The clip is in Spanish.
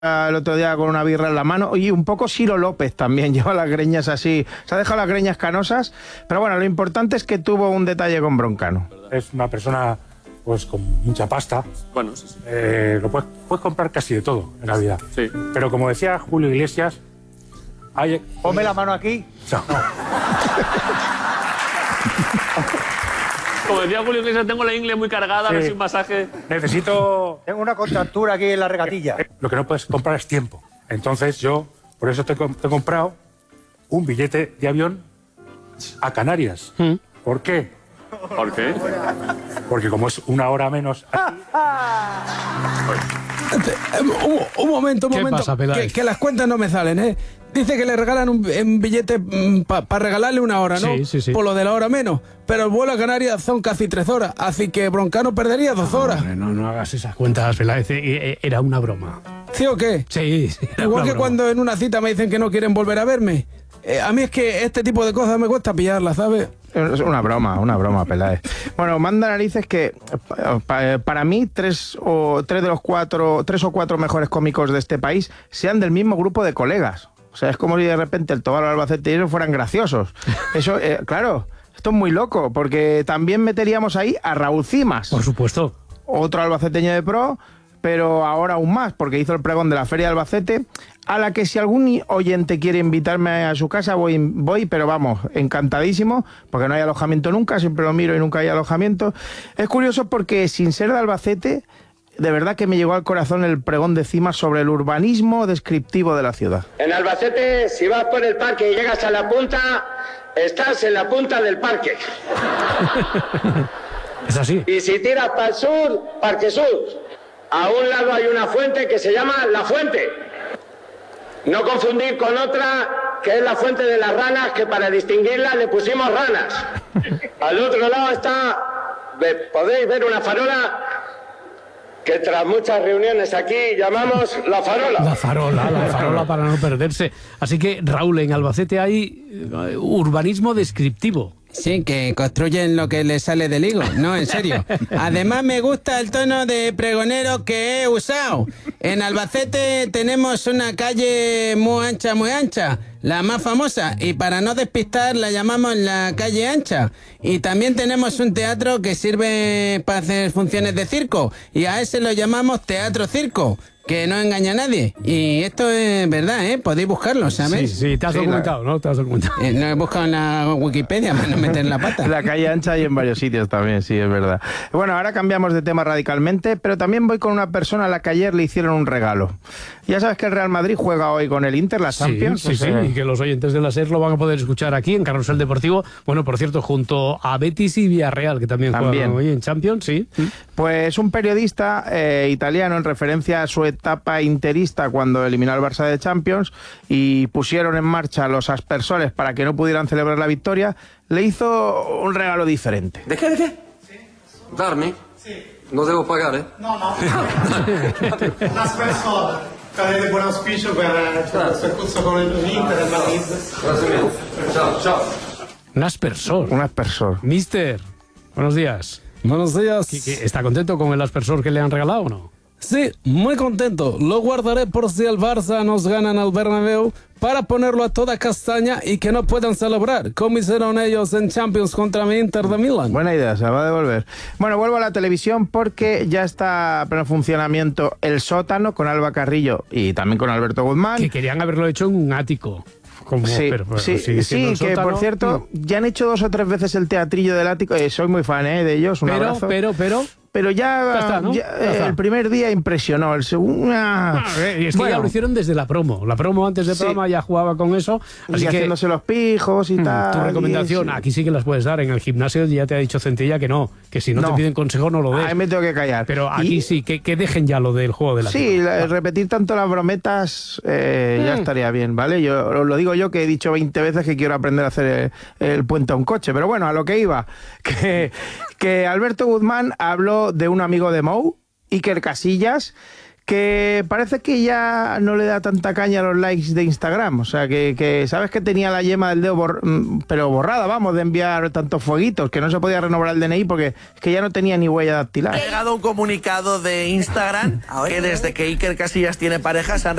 el otro día con una birra en la mano, y un poco Ciro López también, lleva las greñas así, se ha dejado las greñas canosas, pero bueno, lo importante es que tuvo un detalle con Broncano. Es una persona pues con mucha pasta. Bueno, sí. Lo puedes comprar casi de todo en la vida. Sí. Pero como decía Julio Iglesias, ponme la mano aquí. No. Como decía Julio Iglesias, tengo la ingle muy cargada, a ver si un masaje... Necesito... Tengo una contractura aquí en la regatilla. Lo que no puedes comprar es tiempo. Entonces yo, por eso te he comprado un billete de avión a Canarias. ¿Por qué? ¿Por qué? Porque como es una hora menos... Un momento. Pasa, que las cuentas no me salen, ¿eh? Dice que le regalan un billete para regalarle una hora, ¿no? Sí. Por lo de la hora menos. Pero el vuelo a Canarias son casi 3 horas. Así que Broncano perdería 2 horas. Hombre, no hagas esas cuentas, Peláez. Era una broma. ¿Sí o qué? Sí. Igual que cuando en una cita me dicen que no quieren volver a verme. A mí es que este tipo de cosas me cuesta pillarlas, ¿sabes? Es una broma, Peláez. Bueno, manda narices que para mí 3 o 4 mejores cómicos de este país sean del mismo grupo de colegas. O sea, es como si de repente el Tobar, Albacete y ellos fueran graciosos. Eso, claro, esto es muy loco, porque también meteríamos ahí a Raúl Cimas. Por supuesto. Otro albaceteño de pro, pero ahora aún más, porque hizo el pregón de la Feria de Albacete, a la que si algún oyente quiere invitarme a su casa, voy, pero vamos, encantadísimo, porque no hay alojamiento nunca, siempre lo miro y nunca hay alojamiento. Es curioso porque, sin ser de Albacete, de verdad que me llegó al corazón el pregón de Cimas sobre el urbanismo descriptivo de la ciudad. En Albacete, si vas por el parque y llegas a la punta, estás en la punta del parque. Es así. Y si tiras para el sur, Parque Sur. A un lado hay una fuente que se llama La Fuente. No confundir con otra que es la Fuente de las Ranas, que para distinguirla le pusimos ranas. Al otro lado podéis ver una farola que tras muchas reuniones aquí llamamos La Farola. La farola para no perderse. Así que, Raúl, en Albacete hay urbanismo descriptivo. Sí, que construyen lo que les sale del higo. No, en serio. Además me gusta el tono de pregonero que he usado. En Albacete tenemos una calle muy ancha, la más famosa, y para no despistar la llamamos la calle ancha. Y también tenemos un teatro que sirve para hacer funciones de circo, y a ese lo llamamos teatro circo, que no engaña a nadie. Y esto es verdad, ¿eh? Podéis buscarlo, ¿sabes? Sí, te has documentado, ¿no? Te has documentado. No he buscado en la Wikipedia para no meter la pata. La calle ancha y en varios sitios también, sí, es verdad. Bueno, ahora cambiamos de tema radicalmente, pero también voy con una persona a la que ayer le hicieron un regalo. Ya sabes que el Real Madrid juega hoy con el Inter, la Champions. Sí, y que los oyentes de la SER lo van a poder escuchar aquí en Carrusel Deportivo. Bueno, por cierto, junto a Betis y Villarreal, que también juegan hoy en Champions, sí. Pues un periodista italiano, en referencia a su etapa interista cuando eliminó al Barça de Champions y pusieron en marcha los aspersores para que no pudieran celebrar la victoria, le hizo un regalo diferente. ¿De qué? Sí. ¿Darmi? Sí. No debo pagar, ¿eh? No. Un aspersore. Avete buon auspicio per il percorso con l'Inter e il Madrid. Gracias. Chao. Un aspersor. Mister, buenos días. Buenos días. ¿Está contento con el aspersor que le han regalado o no? Sí, muy contento. Lo guardaré por si el Barça nos gana en el Bernabéu para ponerlo a toda castaña y que no puedan celebrar, como hicieron ellos en Champions contra mi Inter de Milán. Buena idea, se va a devolver. Bueno, vuelvo a la televisión porque ya está en funcionamiento El Sótano con Alba Carrillo y también con Alberto Guzmán. Que querían haberlo hecho en un ático. Sí, que por cierto, ya han hecho 2 o 3 veces el teatrillo del ático. Soy muy fan de ellos, un abrazo. Pero ya el primer día impresionó, el segundo... es que ya lo hicieron desde la promo. La promo antes de programa ya jugaba con eso. Así que haciéndose los pijos y tal. Tu recomendación, aquí sí que las puedes dar. En el gimnasio ya te ha dicho Centella que si no te piden consejo no lo des. Ahí me tengo que callar. Pero aquí sí, que dejen ya lo del juego de la repetir tanto las brometas ya estaría bien, ¿vale? Yo lo digo yo, que he dicho 20 veces que quiero aprender a hacer el puente a un coche. Pero bueno, a lo que iba, que Alberto Guzmán habló de un amigo de Mou, Iker Casillas, que parece que ya no le da tanta caña a los likes de Instagram. O sea, que sabes que tenía la yema del dedo pero borrada, vamos, de enviar tantos fueguitos, que no se podía renovar el DNI porque es que ya no tenía ni huella dactilar. Ha llegado un comunicado de Instagram que desde que Iker Casillas tiene pareja se han